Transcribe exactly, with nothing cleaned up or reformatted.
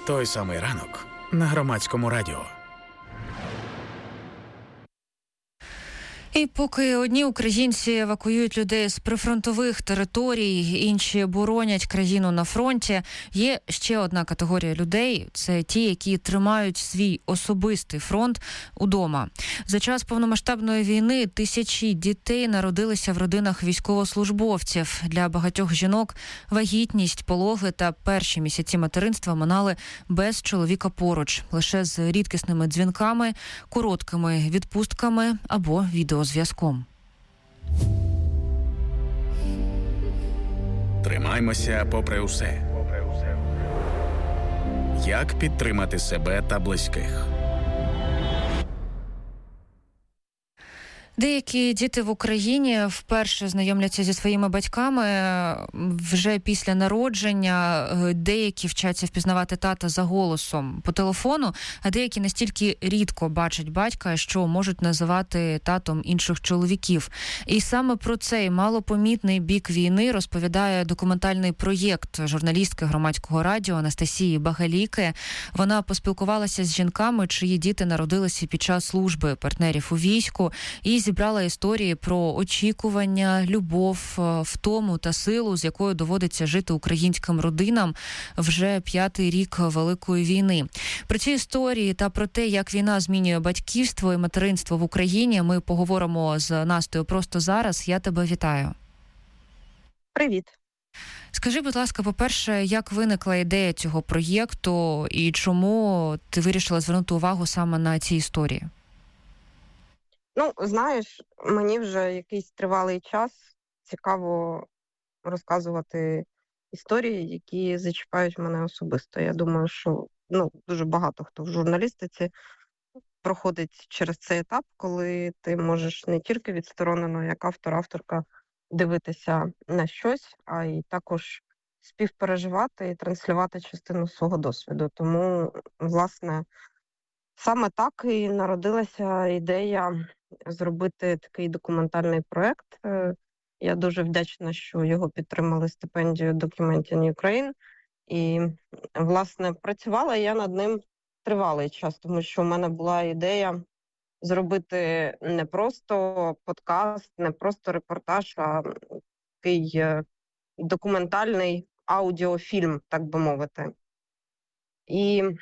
Той самий ранок на Громадському радіо. І поки одні українці евакуюють людей з прифронтових територій, інші боронять країну на фронті, є ще одна категорія людей – це ті, які тримають свій особистий фронт удома. За час повномасштабної війни тисячі дітей народилися в родинах військовослужбовців. Для багатьох жінок вагітність, пологи та перші місяці материнства минали без чоловіка поруч, лише з рідкісними дзвінками, короткими відпустками або відео зв'язком. Тримаймося попри усе. Як підтримати себе та близьких? Деякі діти в Україні вперше знайомляться зі своїми батьками вже після народження, деякі вчаться впізнавати тата за голосом по телефону, а деякі настільки рідко бачать батька, що можуть називати татом інших чоловіків. І саме про цей малопомітний бік війни розповідає документальний проєкт журналістки Громадського радіо Анастасії Багаліки. Вона поспілкувалася з жінками, чиї діти народилися під час служби партнерів у війську, і зібрала історії про очікування, любов, втому та силу, з якою доводиться жити українським родинам вже п'ятий рік Великої війни. Про ці історії та про те, як війна змінює батьківство і материнство в Україні, ми поговоримо з Настею просто зараз. Я тебе вітаю. Привіт. Скажи, будь ласка, по-перше, як виникла ідея цього проєкту і чому ти вирішила звернути увагу саме на ці історії? Ну, знаєш, мені вже якийсь тривалий час цікаво розказувати історії, які зачіпають мене особисто. Я думаю, що ну, дуже багато хто в журналістиці проходить через цей етап, коли ти можеш не тільки відсторонено, як автор, авторка, дивитися на щось, а й також співпереживати і транслювати частину свого досвіду. Тому, власне, саме так і народилася ідея зробити такий документальний проєкт. Я дуже вдячна, що його підтримали стипендію Documenting Ukraine. І, власне, працювала я над ним тривалий час, тому що в мене була ідея зробити не просто подкаст, не просто репортаж, а такий документальний аудіофільм, так би мовити. І